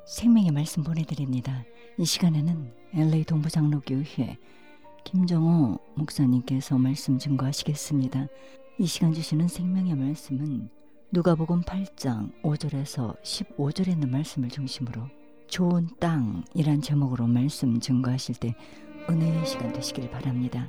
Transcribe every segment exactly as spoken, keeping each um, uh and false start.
생명의 말씀 보내드립니다. 이 시간에는 엘에이 동부장로교회 김정호 목사님께서 말씀 증거하시겠습니다. 이 시간 주시는 생명의 말씀은 누가복음 팔 장 오 절에서 십오 절에 있는 말씀을 중심으로 좋은 땅이란 제목으로 말씀 증거하실 때 은혜의 시간 되시길 바랍니다.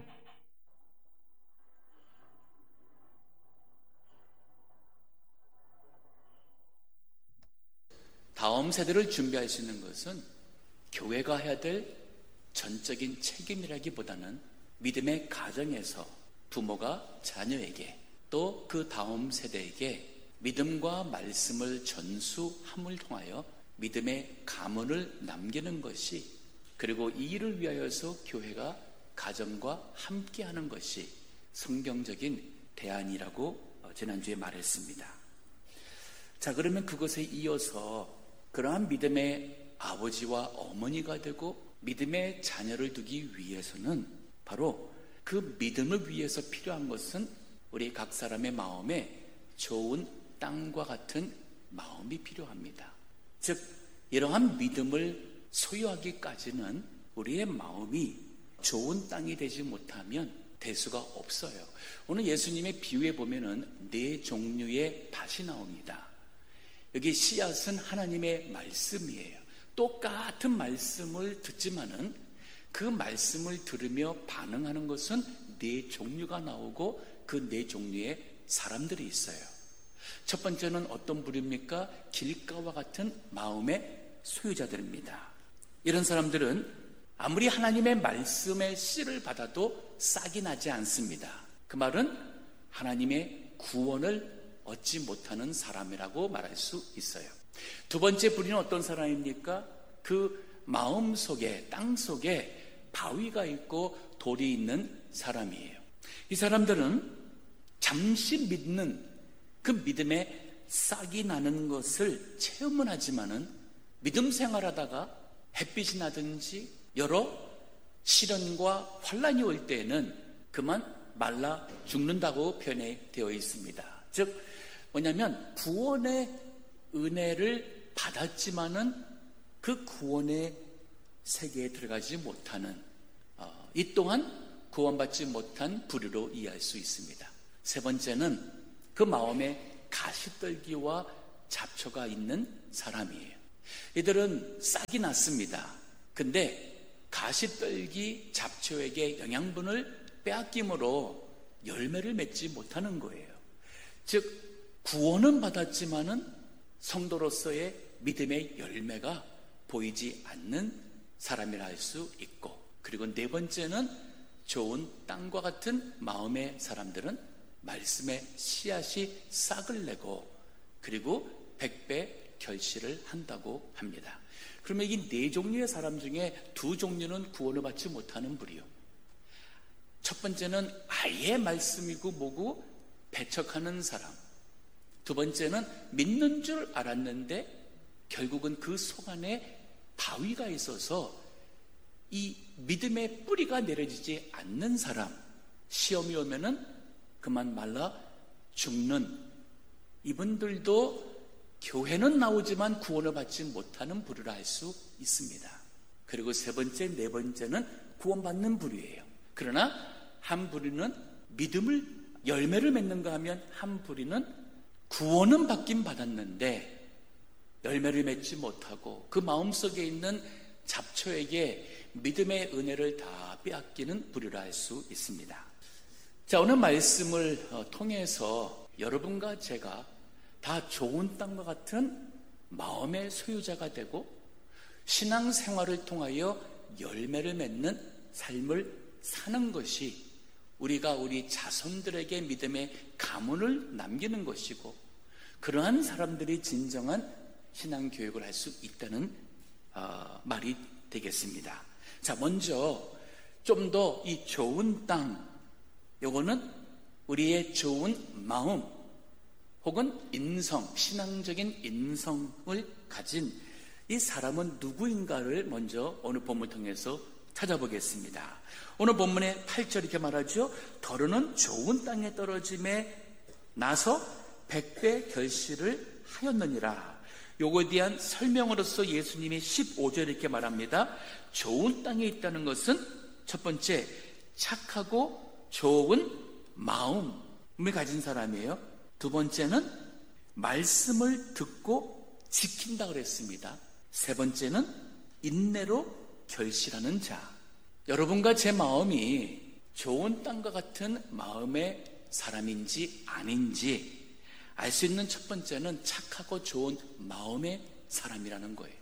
다음 세대를 준비할 수 있는 것은 교회가 해야 될 전적인 책임이라기보다는 믿음의 가정에서 부모가 자녀에게 또 그 다음 세대에게 믿음과 말씀을 전수함을 통하여 믿음의 가문을 남기는 것이, 그리고 이 일을 위하여서 교회가 가정과 함께하는 것이 성경적인 대안이라고 지난주에 말했습니다. 자, 그러면 그것에 이어서 그러한 믿음의 아버지와 어머니가 되고 믿음의 자녀를 두기 위해서는 바로 그 믿음을 위해서 필요한 것은 우리 각 사람의 마음에 좋은 땅과 같은 마음이 필요합니다. 즉, 이러한 믿음을 소유하기까지는 우리의 마음이 좋은 땅이 되지 못하면 될 수가 없어요. 오늘 예수님의 비유에 보면은 네 종류의 밭이 나옵니다. 여기 씨앗은 하나님의 말씀이에요. 똑같은 말씀을 듣지만은 그 말씀을 들으며 반응하는 것은 네 종류가 나오고 그 네 종류의 사람들이 있어요. 첫 번째는 어떤 부류입니까? 길가와 같은 마음의 소유자들입니다. 이런 사람들은 아무리 하나님의 말씀의 씨를 받아도 싹이 나지 않습니다. 그 말은 하나님의 구원을 얻지 못하는 사람이라고 말할 수 있어요. 두 번째 부류는 어떤 사람입니까? 그 마음 속에, 땅 속에 바위가 있고 돌이 있는 사람이에요. 이 사람들은 잠시 믿는 그 믿음에 싹이 나는 것을 체험은 하지만은 믿음 생활하다가 햇빛이 나든지 여러 시련과 환란이 올 때에는 그만 말라 죽는다고 표현되어 있습니다. 즉 뭐냐면 구원의 은혜를 받았지만은 그 구원의 세계에 들어가지 못하는, 어, 이 또한 구원받지 못한 부류로 이해할 수 있습니다. 세 번째는 그 마음에 가시떨기와 잡초가 있는 사람이에요. 이들은 싹이 났습니다. 근데 가시떨기 잡초에게 영양분을 빼앗김으로 열매를 맺지 못하는 거예요. 즉 구원은 받았지만은 성도로서의 믿음의 열매가 보이지 않는 사람이라 할 수 있고, 그리고 네 번째는 좋은 땅과 같은 마음의 사람들은 말씀의 씨앗이 싹을 내고 그리고 백배 결실을 한다고 합니다. 그러면 이 네 종류의 사람 중에 두 종류는 구원을 받지 못하는 부류. 첫 번째는 아예 말씀이고 뭐고 배척하는 사람. 두 번째는 믿는 줄 알았는데 결국은 그 속 안에 바위가 있어서 이 믿음의 뿌리가 내려지지 않는 사람. 시험이 오면은 그만 말라 죽는, 이분들도 교회는 나오지만 구원을 받지 못하는 부류라 할 수 있습니다. 그리고 세 번째, 네 번째는 구원받는 부류예요. 그러나 한 부류는 믿음을, 열매를 맺는가 하면 한 부류는 구원은 받긴 받았는데 열매를 맺지 못하고 그 마음속에 있는 잡초에게 믿음의 은혜를 다 빼앗기는 부류라 할 수 있습니다. 자, 오늘 말씀을 통해서 여러분과 제가 다 좋은 땅과 같은 마음의 소유자가 되고 신앙생활을 통하여 열매를 맺는 삶을 사는 것이 우리가 우리 자손들에게 믿음의 가문을 남기는 것이고, 그러한 사람들이 진정한 신앙교육을 할 수 있다는 어, 말이 되겠습니다. 자, 먼저 좀 더 이 좋은 땅, 요거는 우리의 좋은 마음 혹은 인성, 신앙적인 인성을 가진 이 사람은 누구인가를 먼저 오늘 본문을 통해서 찾아보겠습니다. 오늘 본문의 팔 절 이렇게 말하죠. 더러는 좋은 땅에 떨어짐에 나서 백배 결실을 하였느니라. 요거에 대한 설명으로서 예수님이 십오 절에 이렇게 말합니다. 좋은 땅에 있다는 것은 첫 번째, 착하고 좋은 마음을 가진 사람이에요. 두 번째는 말씀을 듣고 지킨다 그랬습니다. 세 번째는 인내로 결실하는 자. 여러분과 제 마음이 좋은 땅과 같은 마음의 사람인지 아닌지 알 수 있는 첫 번째는 착하고 좋은 마음의 사람이라는 거예요.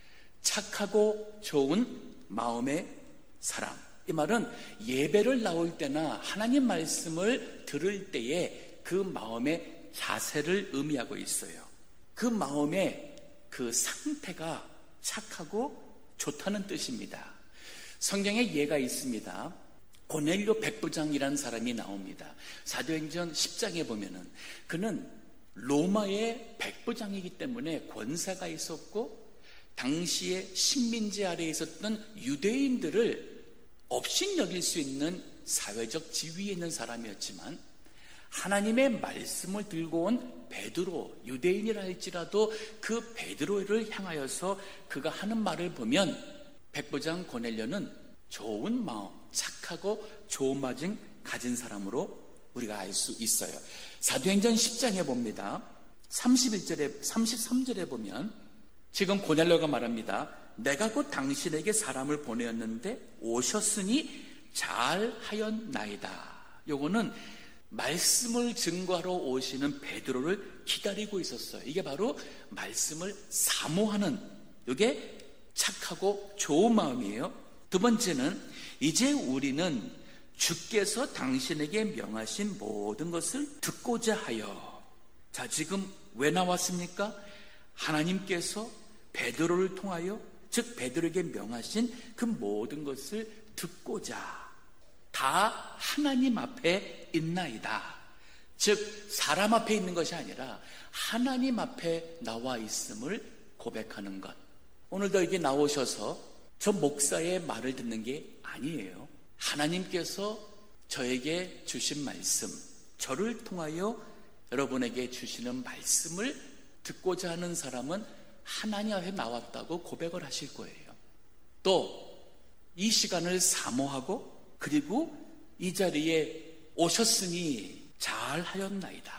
착하고 좋은 마음의 사람. 이 말은 예배를 나올 때나 하나님 말씀을 들을 때에 그 마음의 자세를 의미하고 있어요. 그 마음의 그 상태가 착하고 좋다는 뜻입니다. 성경에 예가 있습니다. 고넬료 백부장이라는 사람이 나옵니다. 사도행전 십 장에 보면은 그는 로마의 백부장이기 때문에 권세가 있었고 당시에 식민지 아래에 있었던 유대인들을 업신여길 수 있는 사회적 지위에 있는 사람이었지만 하나님의 말씀을 들고 온 베드로, 유대인이라 할지라도 그 베드로를 향하여서 그가 하는 말을 보면 백부장 고넬료는 좋은 마음, 착하고 좋은 마음 가진 사람으로 우리가 알 수 있어요. 사도행전 십 장에 봅니다. 삼십일 절에, 삼십삼 절에 보면 지금 고넬료가 말합니다. 내가 곧 당신에게 사람을 보내었는데 오셨으니 잘하였나이다. 요거는 말씀을 증거하러 오시는 베드로를 기다리고 있었어요. 이게 바로 말씀을 사모하는, 이게 착하고 좋은 마음이에요. 두 번째는 이제 우리는 주께서 당신에게 명하신 모든 것을 듣고자 하여. 자, 지금 왜 나왔습니까? 하나님께서 베드로를 통하여, 즉 베드로에게 명하신 그 모든 것을 듣고자 다 하나님 앞에 있나이다. 즉 사람 앞에 있는 것이 아니라 하나님 앞에 나와 있음을 고백하는 것. 오늘도 여기 나오셔서 저 목사의 말을 듣는 게 아니에요. 하나님께서 저에게 주신 말씀, 저를 통하여 여러분에게 주시는 말씀을 듣고자 하는 사람은 하나님 앞에 나왔다고 고백을 하실 거예요. 또 이 시간을 사모하고 그리고 이 자리에 오셨으니 잘하였나이다.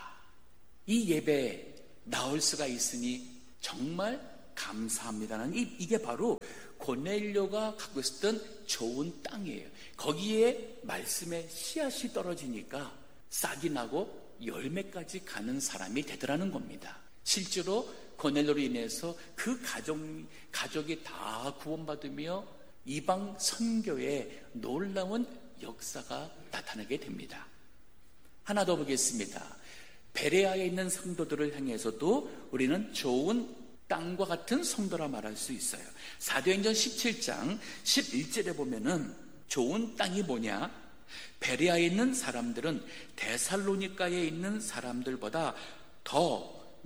이 예배에 나올 수가 있으니 정말 감사합니다는 이, 이게 바로 고넬료가 갖고 있었던 좋은 땅이에요. 거기에 말씀의 씨앗이 떨어지니까 싹이 나고 열매까지 가는 사람이 되더라는 겁니다. 실제로 고넬료로 인해서 그 가족, 가족이 다 구원받으며 이방 선교에 놀라운 역사가 나타나게 됩니다. 하나 더 보겠습니다. 베레아에 있는 성도들을 향해서도 우리는 좋은 땅과 같은 성도라 말할 수 있어요. 사도행전 십칠 장 십일 절에 보면은 좋은 땅이 뭐냐? 베레아에 있는 사람들은 데살로니가에 있는 사람들보다 더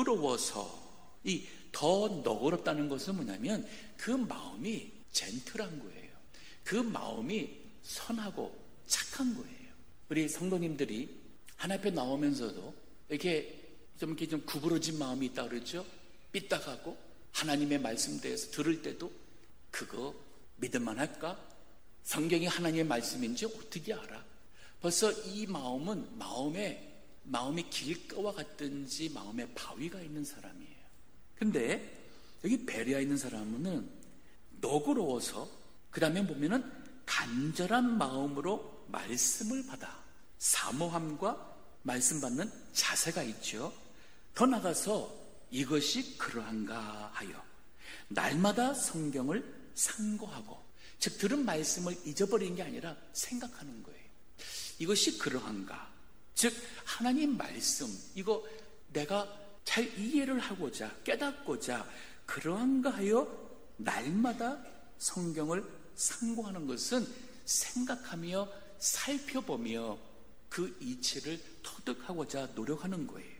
너그러워서, 이 더 너그럽다는 것은 뭐냐면 그 마음이 젠틀한 거예요. 그 마음이 선하고 착한 거예요. 우리 성도님들이 하나님 앞에 나오면서도 이렇게 좀 이렇게 좀 구부러진 마음이 있다 그러죠. 삐딱하고 하나님의 말씀 대해서 들을 때도 그거 믿을만 할까? 성경이 하나님의 말씀인지 어떻게 알아? 벌써 이 마음은 마음에 마음이 길가와 같든지 마음에 바위가 있는 사람이에요. 근데 여기 베레아에 있는 사람은 너그러워서 그 다음에 보면은 간절한 마음으로 말씀을 받아 사모함과 말씀 받는 자세가 있죠. 더 나가서 이것이 그러한가 하여 날마다 성경을 상고하고, 즉 들은 말씀을 잊어버리는 게 아니라 생각하는 거예요. 이것이 그러한가, 즉 하나님 말씀 이거 내가 잘 이해를 하고자 깨닫고자 그러한가 하여 날마다 성경을 상고하는 것은 생각하며 살펴보며 그 이치를 터득하고자 노력하는 거예요.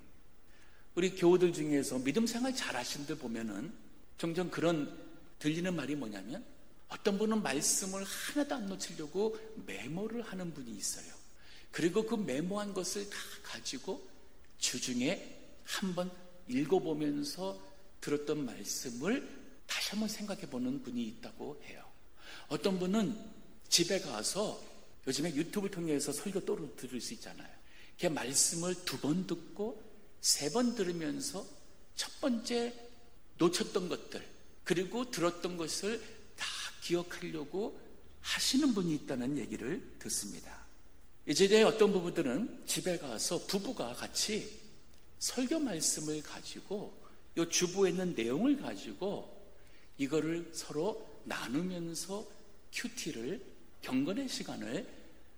우리 교우들 중에서 믿음 생활 잘 하시는 분 보면은 종종 그런 들리는 말이 뭐냐면 어떤 분은 말씀을 하나도 안 놓치려고 메모를 하는 분이 있어요. 그리고 그 메모한 것을 다 가지고 주중에 한번 읽어보면서 들었던 말씀을 다시 한번 생각해 보는 분이 있다고 해요. 어떤 분은 집에 가서 요즘에 유튜브를 통해서 설교 또 들을 수 있잖아요. 그 말씀을 두 번 듣고 세 번 들으면서 첫 번째 놓쳤던 것들 그리고 들었던 것을 다 기억하려고 하시는 분이 있다는 얘기를 듣습니다. 이제 어떤 부부들은 집에 가서 부부가 같이 설교 말씀을 가지고 이 주부에 있는 내용을 가지고 이거를 서로 나누면서 큐티를 경건의 시간을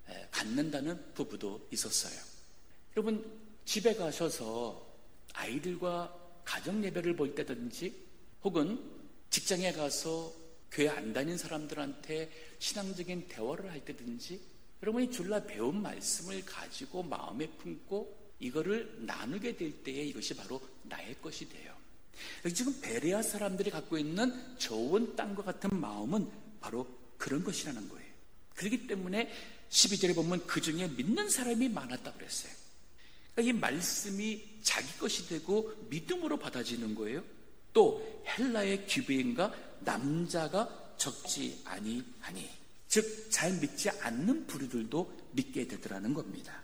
갖는다는 부부도 있었어요. 여러분 집에 가셔서 아이들과 가정 예배를 볼 때든지 혹은 직장에 가서 교회 안 다닌 사람들한테 신앙적인 대화를 할 때든지 여러분이 줄라 배운 말씀을 가지고 마음에 품고 이거를 나누게 될 때에 이것이 바로 나의 것이 돼요. 지금 베레아 사람들이 갖고 있는 좋은 땅과 같은 마음은 바로 그런 것이라는 거예요. 그렇기 때문에 십이 절에 보면 그 중에 믿는 사람이 많았다고 그랬어요. 그러니까 이 말씀이 자기 것이 되고 믿음으로 받아지는 거예요. 또 헬라의 귀부인과 남자가 적지 아니하니, 즉 잘 믿지 않는 부류들도 믿게 되더라는 겁니다.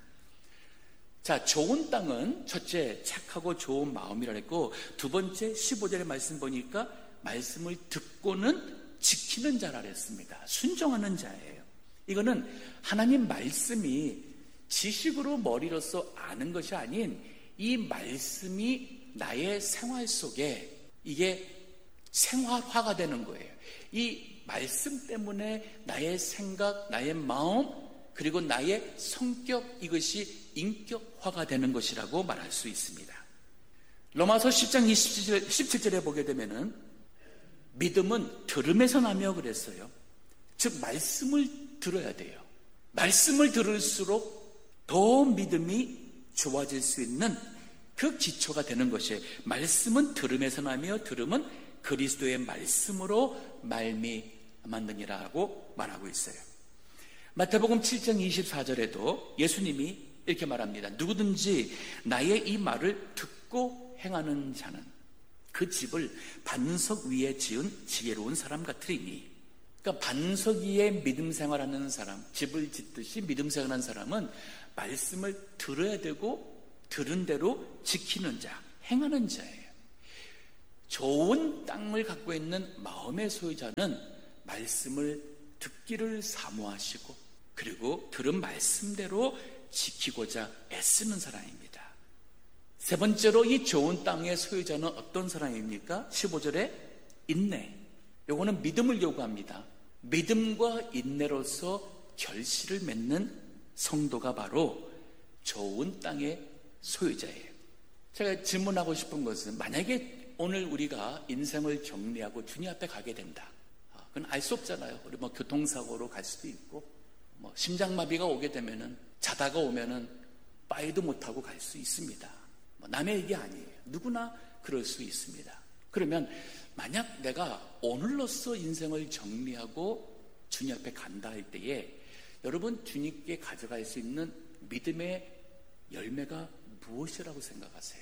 자, 좋은 땅은 첫째 착하고 좋은 마음이라 했고, 두 번째 십오 절의 말씀 보니까 말씀을 듣고는 지키는 자라 했습니다. 순종하는 자예요. 이거는 하나님 말씀이 지식으로 머리로서 아는 것이 아닌 이 말씀이 나의 생활 속에 이게 생활화가 되는 거예요. 이 말씀 때문에 나의 생각, 나의 마음, 그리고 나의 성격, 이것이 인격화가 되는 것이라고 말할 수 있습니다. 로마서 십 장 이십칠 절에 보게 되면은 믿음은 들음에서 나며 그랬어요. 즉 말씀을 들어야 돼요. 말씀을 들을수록 더 믿음이 좋아질 수 있는 그 기초가 되는 것이에요. 말씀은 들음에서 나며 들음은 그리스도의 말씀으로 말미암았느니라고 말하고 있어요. 마태복음 칠 장 이십사 절에도 예수님이 이렇게 말합니다. 누구든지 나의 이 말을 듣고 행하는 자는 그 집을 반석 위에 지은 지혜로운 사람 같으리니. 그러니까 반석 위에 믿음 생활하는 사람, 집을 짓듯이 믿음 생활하는 사람은 말씀을 들어야 되고 들은 대로 지키는 자, 행하는 자예요. 좋은 땅을 갖고 있는 마음의 소유자는 말씀을 듣기를 사모하시고 그리고 들은 말씀대로 지키고자 애쓰는 사람입니다. 세 번째로 이 좋은 땅의 소유자는 어떤 사람입니까? 십오 절에 인내. 요거는 믿음을 요구합니다. 믿음과 인내로서 결실을 맺는 성도가 바로 좋은 땅의 소유자예요. 제가 질문하고 싶은 것은, 만약에 오늘 우리가 인생을 정리하고 주님 앞에 가게 된다. 그건 알 수 없잖아요. 우리 뭐 교통사고로 갈 수도 있고, 뭐 심장마비가 오게 되면은, 자다가 오면은 빠이도 못하고 갈 수 있습니다. 뭐 남의 얘기 아니에요. 누구나 그럴 수 있습니다. 그러면 만약 내가 오늘로써 인생을 정리하고 주님 앞에 간다 할 때에 여러분 주님께 가져갈 수 있는 믿음의 열매가 무엇이라고 생각하세요?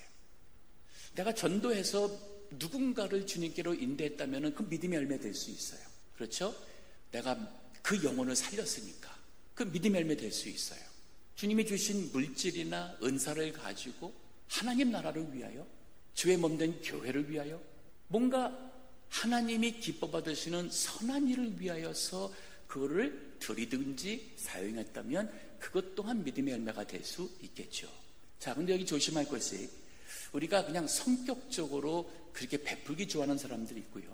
내가 전도해서 누군가를 주님께로 인도했다면 그 믿음의 열매 될 수 있어요. 그렇죠? 내가 그 영혼을 살렸으니까 그 믿음의 열매 될 수 있어요. 주님이 주신 물질이나 은사를 가지고 하나님 나라를 위하여, 주의 몸된 교회를 위하여, 뭔가 하나님이 기뻐 받으시는 선한 일을 위하여서 그거를 드리든지 사용했다면 그것 또한 믿음의 열매가 될 수 있겠죠. 자, 근데 여기 조심할 것이, 우리가 그냥 성격적으로 그렇게 베풀기 좋아하는 사람들이 있고요.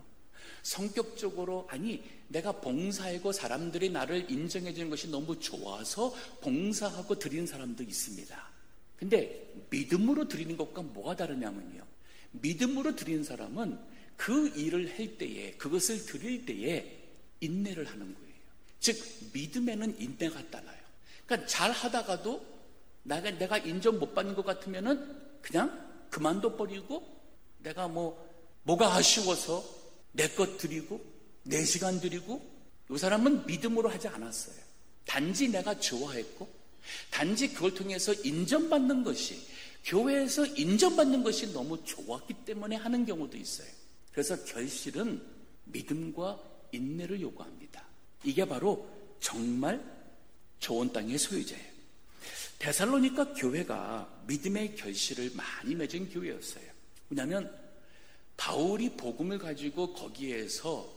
성격적으로, 아니 내가 봉사하고 사람들이 나를 인정해 주는 것이 너무 좋아서 봉사하고 드리는 사람도 있습니다. 근데 믿음으로 드리는 것과 뭐가 다르냐면요, 믿음으로 드리는 사람은 그 일을 할 때에, 그것을 드릴 때에 인내를 하는 거예요. 즉 믿음에는 인내가 따라요. 그러니까 잘 하다가도 내가, 내가 인정 못 받는 것 같으면은 그냥 그만둬 버리고, 내가 뭐 뭐가 아쉬워서 내 것 드리고 내 시간 드리고, 이 사람은 믿음으로 하지 않았어요. 단지 내가 좋아했고 단지 그걸 통해서 인정받는 것이, 교회에서 인정받는 것이 너무 좋았기 때문에 하는 경우도 있어요. 그래서 결실은 믿음과 인내를 요구합니다. 이게 바로 정말 좋은 땅의 소유자예요. 데살로니가 교회가 믿음의 결실을 많이 맺은 교회였어요. 왜냐하면 바울이 복음을 가지고 거기에서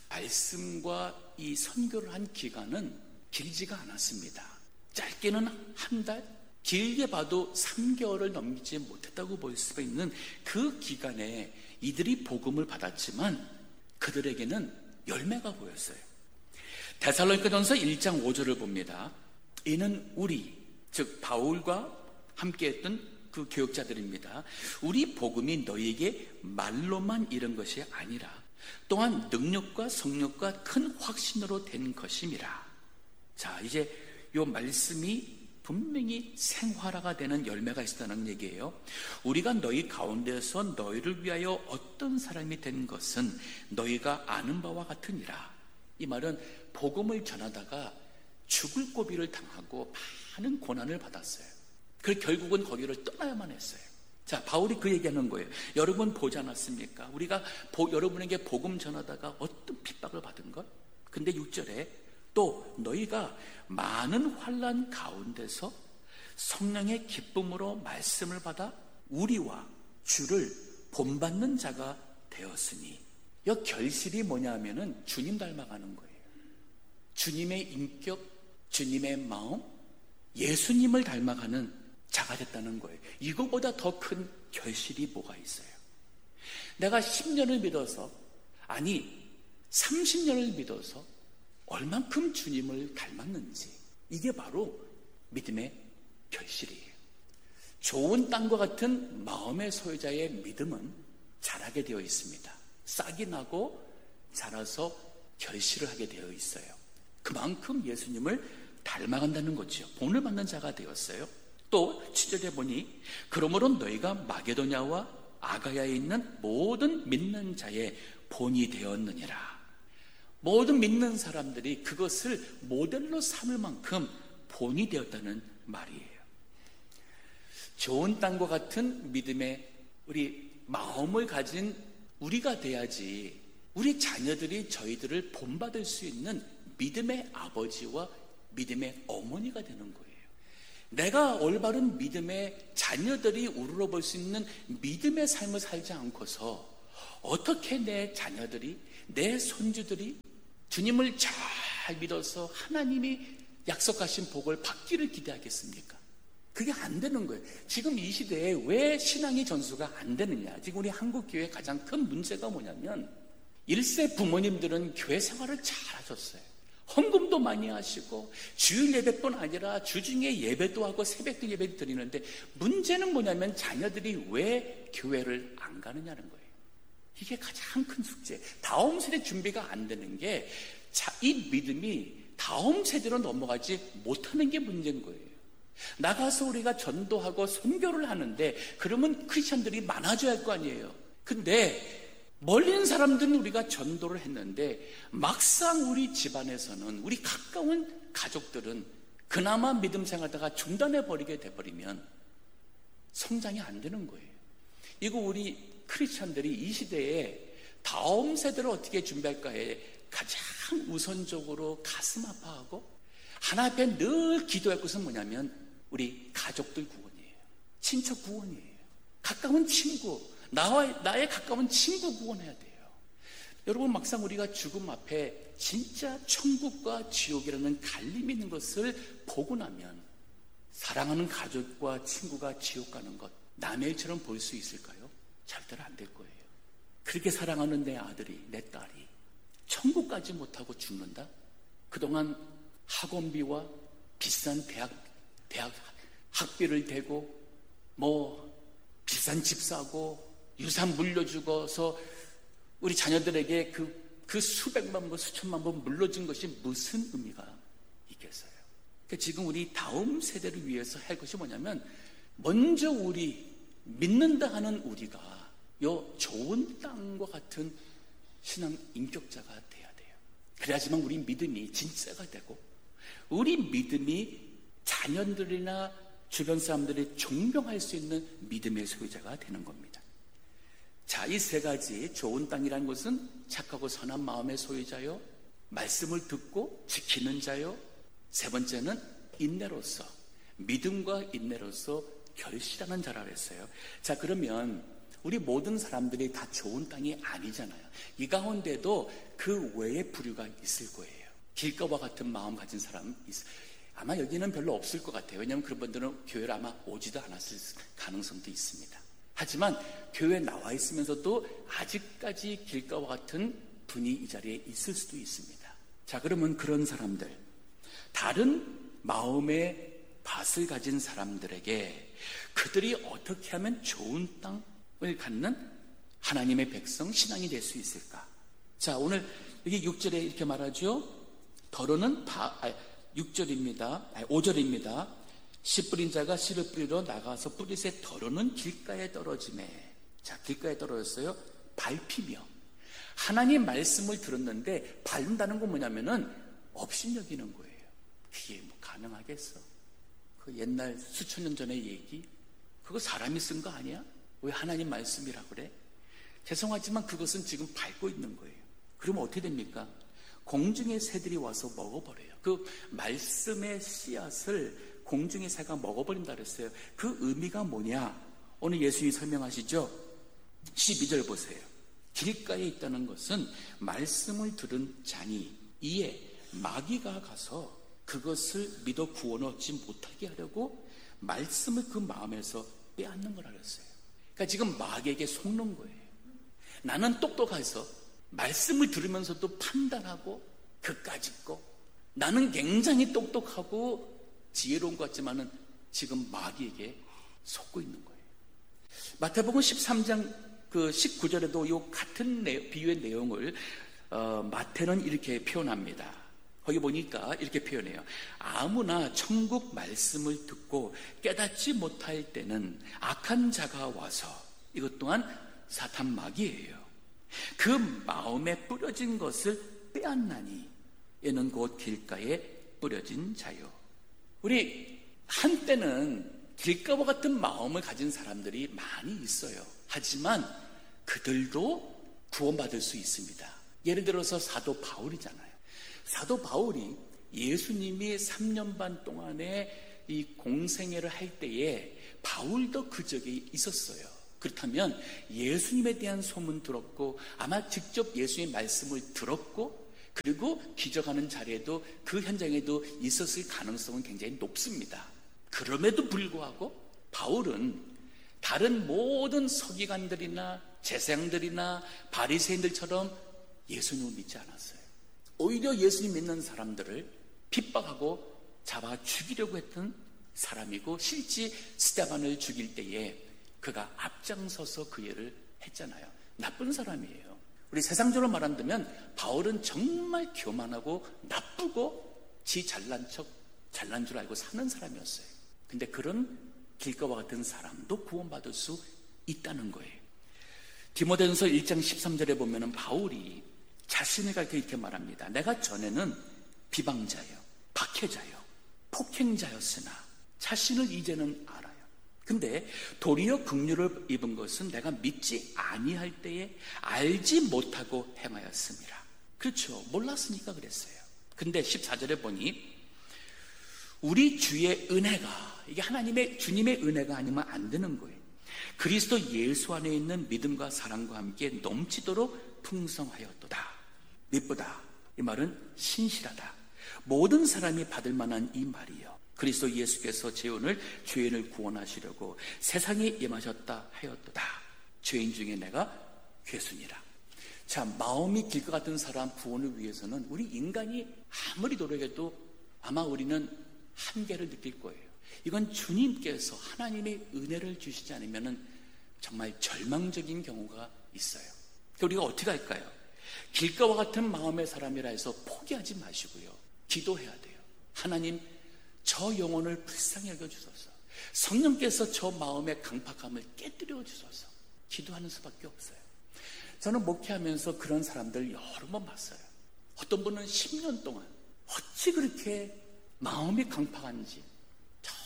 말씀과 이 선교를 한 기간은 길지가 않았습니다. 짧게는 한 달, 길게 봐도 삼 개월을 넘기지 못했다고 볼 수가 있는 그 기간에 이들이 복음을 받았지만 그들에게는 열매가 보였어요. 데살로니가전서 일 장 오 절을 봅니다. 이는 우리, 즉 바울과 함께했던 그 교역자들입니다. 우리 복음이 너희에게 말로만 이른 것이 아니라 또한 능력과 성령과 큰 확신으로 된 것임이라. 자, 이제 이 말씀이 분명히 생활화가 되는 열매가 있었다는 얘기예요. 우리가 너희 가운데서 너희를 위하여 어떤 사람이 된 것은 너희가 아는 바와 같으니라. 이 말은 복음을 전하다가 죽을 고비를 당하고 많은 고난을 받았어요. 그래서 결국은 거기를 떠나야만 했어요. 자, 바울이 그 얘기하는 거예요. 여러분 보지 않았습니까? 우리가 보, 여러분에게 복음 전하다가 어떤 핍박을 받은 것? 근데 육 절에 또 너희가 많은 환난 가운데서 성령의 기쁨으로 말씀을 받아 우리와 주를 본받는 자가 되었으니, 이 결실이 뭐냐 하면은 주님 닮아가는 거예요. 주님의 인격, 주님의 마음, 예수님을 닮아가는 자가 됐다는 거예요. 이거보다 더 큰 결실이 뭐가 있어요? 내가 십 년을 믿어서, 아니 삼십 년을 믿어서 얼만큼 주님을 닮았는지, 이게 바로 믿음의 결실이에요. 좋은 땅과 같은 마음의 소유자의 믿음은 자라게 되어 있습니다. 싹이 나고 자라서 결실을 하게 되어 있어요. 그만큼 예수님을 닮아간다는 거죠. 본을 받는 자가 되었어요. 또 칠 절에 보니 그러므로 너희가 마게도냐와 아가야에 있는 모든 믿는 자의 본이 되었느니라. 모든 믿는 사람들이 그것을 모델로 삼을 만큼 본이 되었다는 말이에요. 좋은 땅과 같은 믿음의 우리 마음을 가진 우리가 돼야지 우리 자녀들이 저희들을 본받을 수 있는 믿음의 아버지와 믿음의 어머니가 되는 거예요. 내가 올바른 믿음의 자녀들이 우러러볼 수 있는 믿음의 삶을 살지 않고서 어떻게 내 자녀들이, 내 손주들이 주님을 잘 믿어서 하나님이 약속하신 복을 받기를 기대하겠습니까? 그게 안 되는 거예요. 지금 이 시대에 왜 신앙의 전수가 안 되느냐? 지금 우리 한국교회의 가장 큰 문제가 뭐냐면 일 세 부모님들은 교회 생활을 잘 하셨어요. 헌금도 많이 하시고 주일 예배뿐 아니라 주중에 예배도 하고 새벽도 예배도 드리는데, 문제는 뭐냐면 자녀들이 왜 교회를 안 가느냐는 거예요. 이게 가장 큰 숙제. 다음 세대 준비가 안 되는 게 이 믿음이 다음 세대로 넘어가지 못하는 게 문제인 거예요. 나가서 우리가 전도하고 선교를 하는데 그러면 크리스천들이 많아져야 할 거 아니에요. 근데 멀리 있는 사람들은 우리가 전도를 했는데 막상 우리 집안에서는, 우리 가까운 가족들은 그나마 믿음 생활하다가 중단해 버리게 돼버리면 성장이 안 되는 거예요. 이거 우리 크리스천들이 이 시대에 다음 세대를 어떻게 준비할까에 가장 우선적으로 가슴 아파하고 하나님 앞에 늘 기도할 것은 뭐냐면 우리 가족들 구원이에요. 친척 구원이에요. 가까운 친구, 나와, 나의 가까운 친구 구원해야 돼요. 여러분, 막상 우리가 죽음 앞에 진짜 천국과 지옥이라는 갈림이 있는 것을 보고 나면 사랑하는 가족과 친구가 지옥 가는 것 남의 일처럼 볼 수 있을까요? 절대로 안 될 거예요. 그렇게 사랑하는 내 아들이, 내 딸이 천국까지 못하고 죽는다? 그동안 학원비와 비싼 대학, 대학 학비를 대고 뭐 비싼 집 사고 유산 물려주고서 우리 자녀들에게 그, 그 수백만 번, 수천만 번 물려준 것이 무슨 의미가 있겠어요? 그러니까 지금 우리 다음 세대를 위해서 할 것이 뭐냐면 먼저 우리 믿는다 하는 우리가 요 좋은 땅과 같은 신앙 인격자가 돼야 돼요. 그래야지만 우리 믿음이 진짜가 되고 우리 믿음이 자녀들이나 주변 사람들이 존경할 수 있는 믿음의 소유자가 되는 겁니다. 자, 이 세 가지 좋은 땅이라는 것은 착하고 선한 마음의 소유자요, 말씀을 듣고 지키는 자요, 세 번째는 인내로서, 믿음과 인내로서 결실하는 자라고 했어요. 자, 그러면 우리 모든 사람들이 다 좋은 땅이 아니잖아요. 이 가운데도 그 외의 부류가 있을 거예요. 길가와 같은 마음 가진 사람 있어요. 아마 여기는 별로 없을 것 같아요. 왜냐하면 그런 분들은 교회를 아마 오지도 않았을 가능성도 있습니다. 하지만 교회에 나와 있으면서도 아직까지 길가와 같은 분이 이 자리에 있을 수도 있습니다. 자, 그러면 그런 사람들, 다른 마음의 밭을 가진 사람들에게 그들이 어떻게 하면 좋은 땅을 갖는 하나님의 백성, 신앙이 될 수 있을까? 자, 오늘 여기 육 절에 이렇게 말하죠. 더러는 바, 아니, 육 절입니다. 아니, 오 절입니다. 씨 뿌린 자가 씨를 뿌리러 나가서 뿌리새 더러는 길가에 떨어지매. 자, 길가에 떨어졌어요. 밟히며. 하나님 말씀을 들었는데 밟는다는 건 뭐냐면은 업신여기는 거예요. 그게 뭐 가능하겠어? 그 옛날 수천 년 전의 얘기? 그거 사람이 쓴 거 아니야? 왜 하나님 말씀이라 그래? 죄송하지만 그것은 지금 밟고 있는 거예요. 그러면 어떻게 됩니까? 공중의 새들이 와서 먹어버려요. 그 말씀의 씨앗을 공중의 새가 먹어버린다 그랬어요. 그 의미가 뭐냐? 오늘 예수님이 설명하시죠. 십이 절 보세요. 길가에 있다는 것은 말씀을 들은 자니 이에 마귀가 가서 그것을 믿어 구원 얻지 못하게 하려고 말씀을 그 마음에서 빼앗는 거라 그랬어요. 그러니까 지금 마귀에게 속는 거예요. 나는 똑똑해서 말씀을 들으면서도 판단하고 그까짓고, 나는 굉장히 똑똑하고 지혜로운 것 같지만은 지금 마귀에게 속고 있는 거예요. 마태복음 십삼 장 그 십구 절에도 이 같은 내, 비유의 내용을 어, 마태는 이렇게 표현합니다. 거기 보니까 이렇게 표현해요. 아무나 천국 말씀을 듣고 깨닫지 못할 때는 악한 자가 와서, 이것 또한 사탄 마귀예요. 그 마음에 뿌려진 것을 빼앗나니 얘는 곧 길가에 뿌려진 자요. 우리 한때는 길가와 같은 마음을 가진 사람들이 많이 있어요. 하지만 그들도 구원받을 수 있습니다. 예를 들어서 사도 바울이잖아요. 사도 바울이 예수님이 삼 년 반 동안에 이 공생애를 할 때에 바울도 그 적이 있었어요. 그렇다면 예수님에 대한 소문 들었고, 아마 직접 예수님의 말씀을 들었고, 그리고 기적하는 자리에도 그 현장에도 있었을 가능성은 굉장히 높습니다. 그럼에도 불구하고 바울은 다른 모든 서기관들이나 제사장들이나 바리새인들처럼 예수님을 믿지 않았어요. 오히려 예수님 믿는 사람들을 핍박하고 잡아 죽이려고 했던 사람이고, 실제 스데반을 죽일 때에 그가 앞장서서 그 일을 했잖아요. 나쁜 사람이에요. 우리 세상적으로 말한다면 바울은 정말 교만하고 나쁘고 지 잘난 척, 잘난 줄 알고 사는 사람이었어요. 근데 그런 길가와 같은 사람도 구원받을 수 있다는 거예요. 디모데전서 일 장 십삼 절에 보면은 바울이 자신을 가리켜 이렇게 말합니다. 내가 전에는 비방자요, 박해자요, 폭행자였으나 자신을 이제는 알아요. 근데 도리어 긍휼을 입은 것은 내가 믿지 아니할 때에 알지 못하고 행하였습니다. 그렇죠. 몰랐으니까 그랬어요. 근데 십사 절에 보니 우리 주의 은혜가, 이게 하나님의 주님의 은혜가 아니면 안 되는 거예요. 그리스도 예수 안에 있는 믿음과 사랑과 함께 넘치도록 풍성하였도다. 미쁘다. 이 말은 신실하다. 모든 사람이 받을 만한 이 말이요. 그리스도 예수께서 죄인을 죄인을 구원하시려고 세상에 임하셨다 하였도다. 죄인 중에 내가 괴순이라. 자, 마음이 길 것 같은 사람 구원을 위해서는 우리 인간이 아무리 노력해도 아마 우리는 한계를 느낄 거예요. 이건 주님께서 하나님의 은혜를 주시지 않으면 정말 절망적인 경우가 있어요. 우리가 어떻게 할까요? 길가와 같은 마음의 사람이라 해서 포기하지 마시고요. 기도해야 돼요. 하나님, 저 영혼을 불쌍히 여겨주소서. 성령께서 저 마음의 강팍함을 깨뜨려 주소서. 기도하는 수밖에 없어요. 저는 목회하면서 그런 사람들 여러 번 봤어요. 어떤 분은 십 년 동안 어찌 그렇게 마음이 강팍한지,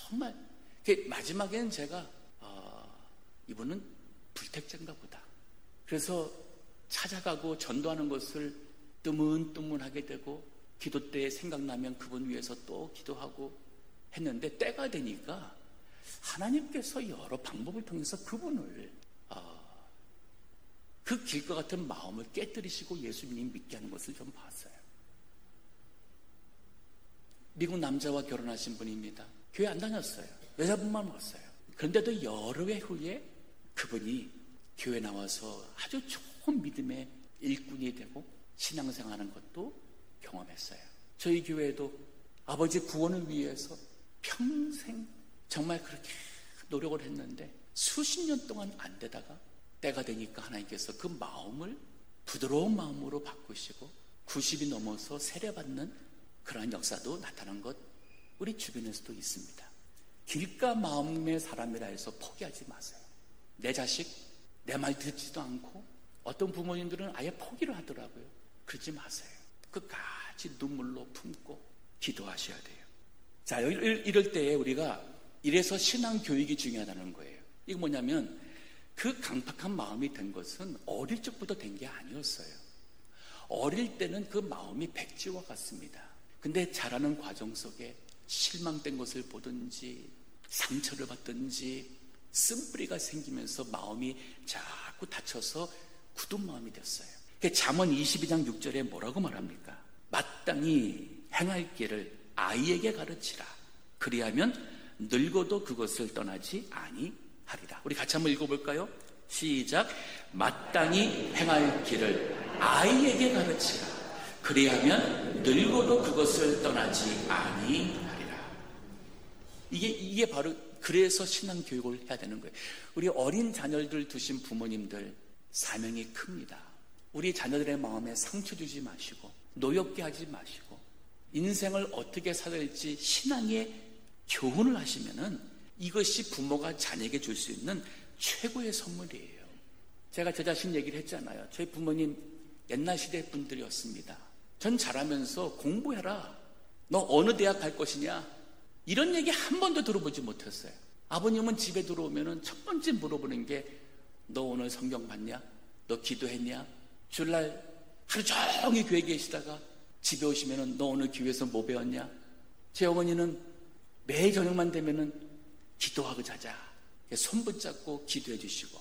정말 마지막에는 제가 어, 이분은 불택자인가 보다. 그래서 찾아가고 전도하는 것을 뜨문뜨문하게 되고 기도 때 생각나면 그분 위해서 또 기도하고 했는데 때가 되니까 하나님께서 여러 방법을 통해서 그분을 어, 그 길과 같은 마음을 깨뜨리시고 예수님 믿게 하는 것을 좀 봤어요. 미국 남자와 결혼하신 분입니다. 교회 안 다녔어요. 여자분만 왔어요. 그런데도 여러 해 후에 그분이 교회 나와서 아주 좋은 믿음의 일꾼이 되고 신앙생활하는 것도 경험했어요. 저희 교회도 아버지 구원을 위해서 평생 정말 그렇게 노력을 했는데 수십 년 동안 안 되다가 때가 되니까 하나님께서 그 마음을 부드러운 마음으로 바꾸시고 구십이 넘어서 세례받는 그러한 역사도 나타난 것 우리 주변에서도 있습니다. 길가 마음의 사람이라 해서 포기하지 마세요. 내 자식 내 말 듣지도 않고 어떤 부모님들은 아예 포기를 하더라고요. 그러지 마세요. 끝까지 눈물로 품고 기도하셔야 돼요. 자, 이럴 때에 우리가 이래서 신앙 교육이 중요하다는 거예요. 이거 뭐냐면 그 강팍한 마음이 된 것은 어릴 적부터 된 게 아니었어요. 어릴 때는 그 마음이 백지와 같습니다. 근데 자라는 과정 속에 실망된 것을 보든지 상처를 받든지 쓴뿌리가 생기면서 마음이 자꾸 다쳐서 굳은 마음이 됐어요. 잠언 이십이 장 육 절에 뭐라고 말합니까? 마땅히 행할 길을 아이에게 가르치라. 그리하면 늙어도 그것을 떠나지 아니하리라. 우리 같이 한번 읽어볼까요? 시작. 마땅히 행할 길을 아이에게 가르치라. 그리하면 늙어도 그것을 떠나지 아니하리라. 이게 이게 바로 그래서 신앙 교육을 해야 되는 거예요. 우리 어린 자녀들 두신 부모님들 사명이 큽니다. 우리 자녀들의 마음에 상처 주지 마시고 노엽게 하지 마시고 인생을 어떻게 살아야 될지 신앙의 교훈을 하시면은 이것이 부모가 자녀에게 줄 수 있는 최고의 선물이에요. 제가 제 자신 얘기를 했잖아요. 저희 부모님 옛날 시대 분들이었습니다. 전 자라면서 공부해라. 너 어느 대학 갈 것이냐? 이런 얘기 한 번도 들어보지 못했어요. 아버님은 집에 들어오면은 첫 번째 물어보는 게 너 오늘 성경 봤냐? 너 기도했냐? 주일날 하루 종일 교회 계시다가 집에 오시면은 너 오늘 교회에서 뭐 배웠냐? 제 어머니는 매일 저녁만 되면은 기도하고 자자. 손 붙잡고 기도해 주시고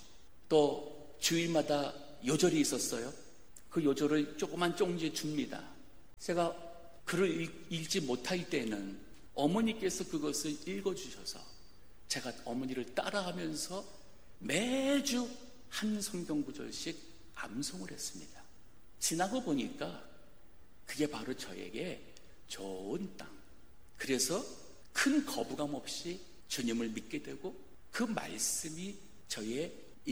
또 주일마다 요절이 있었어요. 그 요절을 조그만 쪽지에 줍니다. 제가 글을 읽지 못할 때는 어머니께서 그것을 읽어주셔서 제가 어머니를 따라하면서 매주 한 성경 구절씩 암송을 했습니다. 지나고 보니까 그게 바로 저에게 좋은 땅. 그래서 큰 거부감 없이 주님을 믿게 되고 그 말씀이 저의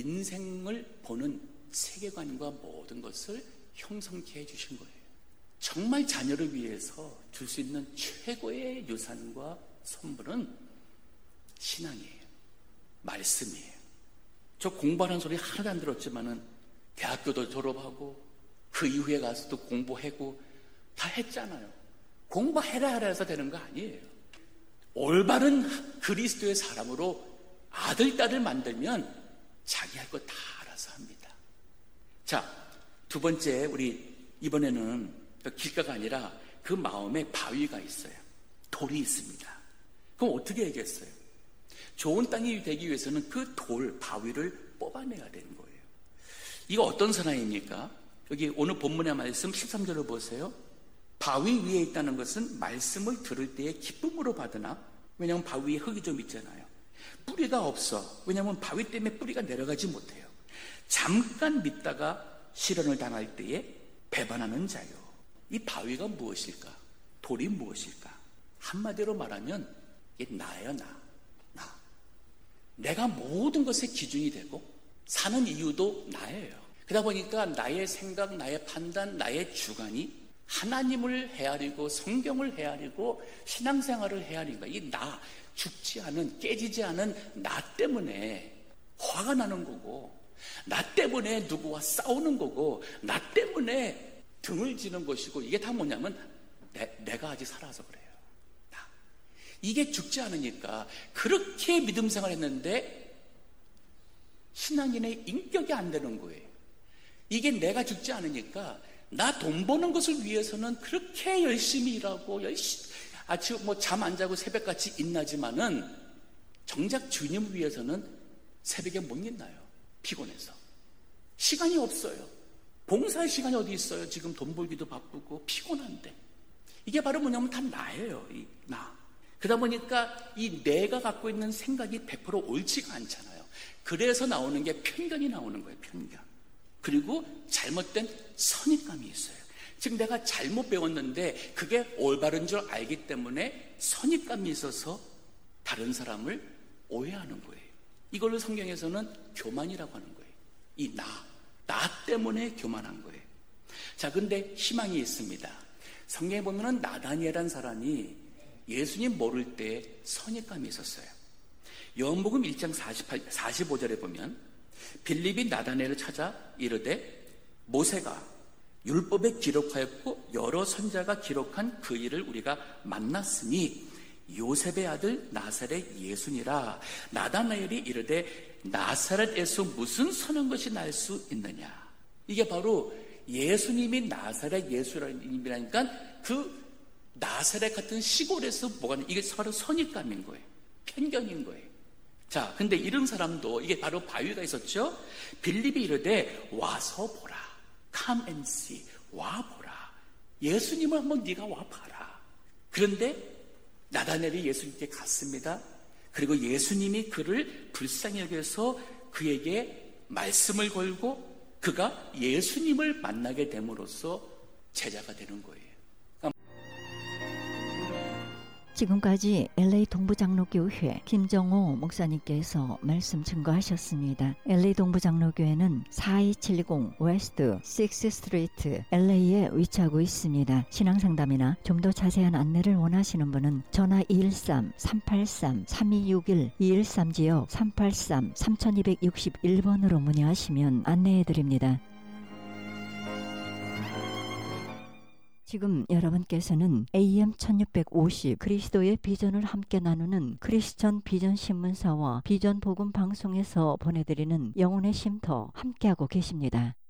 인생을 보는 세계관과 모든 것을 형성케 해주신 거예요. 정말 자녀를 위해서 줄 수 있는 최고의 유산과 선물은 신앙이에요. 말씀이에요. 저 공부하는 소리 하나도 안 들었지만은 대학교도 졸업하고 그 이후에 가서도 공부하고 다 했잖아요. 공부해라 하라 해서 되는 거 아니에요. 올바른 그리스도의 사람으로 아들, 딸을 만들면 자기 할 거 다 알아서 합니다. 자, 두 번째, 우리 이번에는 길가가 아니라 그 마음에 바위가 있어요. 돌이 있습니다. 그럼 어떻게 하겠어요? 좋은 땅이 되기 위해서는 그 돌, 바위를 뽑아내야 되는 거예요. 이거 어떤 사람입니까? 여기 오늘 본문의 말씀 십삼 절을 보세요. 바위 위에 있다는 것은 말씀을 들을 때에 기쁨으로 받으나, 왜냐하면 바위에 흙이 좀 있잖아요. 뿌리가 없어. 왜냐하면 바위 때문에 뿌리가 내려가지 못해요. 잠깐 믿다가 시련을 당할 때에 배반하는 자요. 이 바위가 무엇일까? 돌이 무엇일까? 한마디로 말하면 이게 나예요. 나. 나. 내가 모든 것의 기준이 되고 사는 이유도 나예요. 그러다 보니까 나의 생각, 나의 판단, 나의 주관이 하나님을 헤아리고 성경을 헤아리고 신앙생활을 헤아리고 이 나, 죽지 않은, 깨지지 않은 나 때문에 화가 나는 거고, 나 때문에 누구와 싸우는 거고, 나 때문에 등을 지는 것이고, 이게 다 뭐냐면 내, 내가 아직 살아서 그래요. 나. 이게 죽지 않으니까 그렇게 믿음 생활했는데 신앙인의 인격이 안 되는 거예요. 이게 내가 죽지 않으니까 나 돈 버는 것을 위해서는 그렇게 열심히 일하고 열심히 아침 뭐 잠 안 자고 새벽같이 인나지만은 정작 주님을 위해서는 새벽에 못 일나요. 피곤해서 시간이 없어요. 봉사할 시간이 어디 있어요. 지금 돈 벌기도 바쁘고 피곤한데. 이게 바로 뭐냐면 다 나예요. 이 나. 그러다 보니까 이 내가 갖고 있는 생각이 백 퍼센트 옳지가 않잖아요. 그래서 나오는 게 편견이 나오는 거예요. 편견. 그리고 잘못된 선입감이 있어요. 즉 내가 잘못 배웠는데 그게 올바른 줄 알기 때문에 선입감이 있어서 다른 사람을 오해하는 거예요. 이걸로 성경에서는 교만이라고 하는 거예요. 이 나, 나 때문에 교만한 거예요. 자, 근데 희망이 있습니다. 성경에 보면은 나다니엘이라는 사람이 예수님 모를 때 선입감이 있었어요. 요한복음 일 장 사십팔, 사십오 절에 보면 빌립이 나다니엘을 찾아 이르되 모세가 율법에 기록하였고 여러 선자가 기록한 그 일을 우리가 만났으니 요셉의 아들 나사렛 예수니라. 나다나엘이 이르되 나사렛에서 무슨 선한 것이 날 수 있느냐. 이게 바로 예수님이 나사렛 예수님이라니까 그 나사렛 같은 시골에서 뭐가 이게 바로 선입감인 거예요. 편견인 거예요. 자, 근데 이런 사람도 이게 바로 바위가 있었죠. 빌립이 이르되 와서 보라. Come and see. 와 보라. 예수님을 한번 네가 와 봐라. 그런데 나다나엘이 예수님께 갔습니다. 그리고 예수님이 그를 불쌍히 여겨서 그에게 말씀을 걸고 그가 예수님을 만나게 됨으로써 제자가 되는 거예요. 지금까지 엘에이 동부장로교회 김정호 목사님께서 말씀 증거하셨습니다. 엘에이 동부장로교회는 사이칠공 웨스트 식스 스트리트 엘에이에 위치하고 있습니다. 신앙상담이나 좀 더 자세한 안내를 원하시는 분은 전화 이일삼 삼팔삼 삼이육일 이일삼 지역 삼팔삼 삼이육일 번으로 문의하시면 안내해드립니다. 지금 여러분께서는 에이엠 천육백오십 그리스도의 비전을 함께 나누는 크리스천 비전 신문사와 비전 복음 방송에서 보내드리는 영혼의 쉼터 함께하고 계십니다.